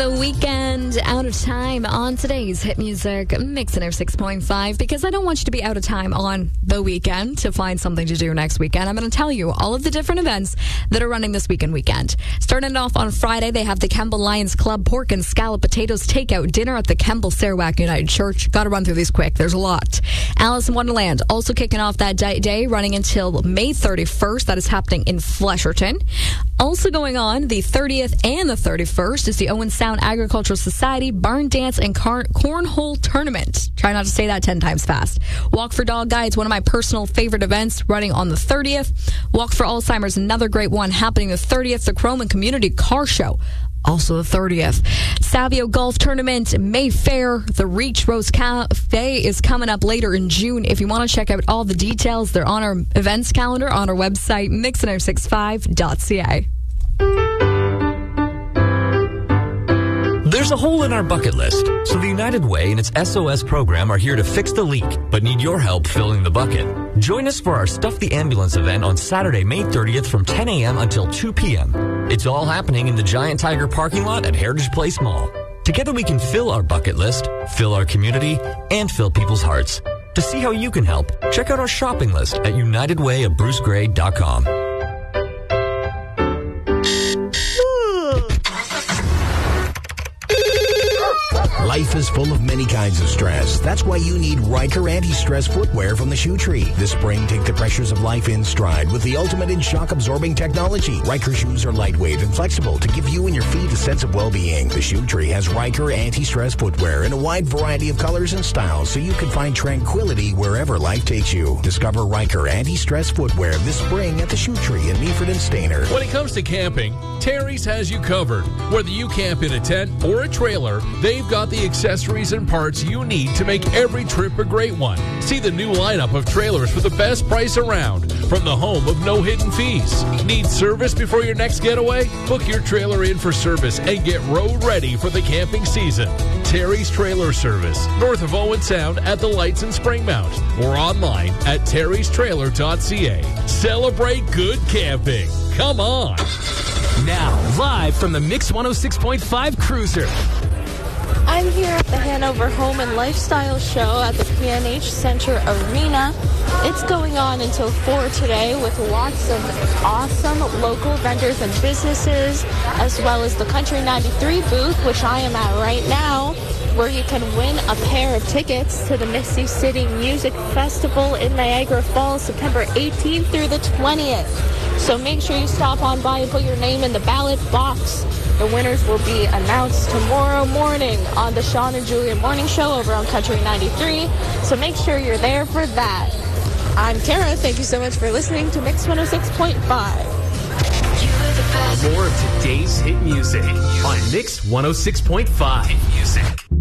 the weekend, out of time on today's hit music Mix 106.5, because I don't want you to be out of time on the weekend to find something to do next weekend. I'm going to tell you all of the different events that are running this weekend. Starting it off on Friday, they have the Kemble Lions Club Pork and Scallop Potatoes Takeout Dinner at the Kemble Sarawak United Church. Got to run through these quick. There's a lot. Alice in Wonderland also kicking off that day, running until May 31st. That is happening in Flesherton. Also going on the 30th and the 31st is the Owen Sound Agricultural Society Barn Dance and Cornhole Tournament. Try not to say that 10 times fast. Walk for Dog Guides, one of my personal favorite events, running on the 30th. Walk for Alzheimer's, another great one, happening the 30th. The Croman Community Car Show, also the 30th. Savio Golf Tournament, Mayfair. The Reach Rose Cafe is coming up later in June. If you want to check out all the details, they're on our events calendar on our website, mix1065.ca. There's a hole in our bucket list, so the United Way and its SOS program are here to fix the leak, but need your help filling the bucket. Join us for our Stuff the Ambulance event on Saturday, May 30th from 10 a.m. until 2 p.m. It's all happening in the Giant Tiger parking lot at Heritage Place Mall. Together we can fill our bucket list, fill our community, and fill people's hearts. To see how you can help, check out our shopping list at unitedwayofbrucegray.com. Life is full of many kinds of stress. That's why you need Riker anti-stress footwear from the Shoe Tree. This spring, take the pressures of life in stride with the ultimate in shock-absorbing technology. Riker shoes are lightweight and flexible to give you and your feet a sense of well-being. The Shoe Tree has Riker anti-stress footwear in a wide variety of colors and styles, so you can find tranquility wherever life takes you. Discover Riker anti-stress footwear this spring at the Shoe Tree in Meaford and Stayner. When it comes to camping, Terry's has you covered. Whether you camp in a tent or a trailer, they've got the accessories and parts you need to make every trip a great one. See the new lineup of trailers for the best price around from the home of no hidden fees. Need service before your next getaway? Book your trailer in for service and get road ready for the camping season. Terry's Trailer Service, north of Owen Sound at the Lights in Springmount, or online at terrystrailer.ca. Celebrate good camping. Come on. Now, live from the Mix 106.5 Cruiser. I'm here at the Hanover Home and Lifestyle Show at the P&H Center Arena. It's going on until 4 today with lots of awesome local vendors and businesses, as well as the Country 93 booth, which I am at right now, where you can win a pair of tickets to the Misty City Music Festival in Niagara Falls, September 18th through the 20th. So make sure you stop on by and put your name in the ballot box. The winners will be announced tomorrow morning on the Sean and Julia Morning Show over on Country 93. So make sure you're there for that. I'm Kara. Thank you so much for listening to Mix 106.5. More of today's hit music on Mix 106.5 Music.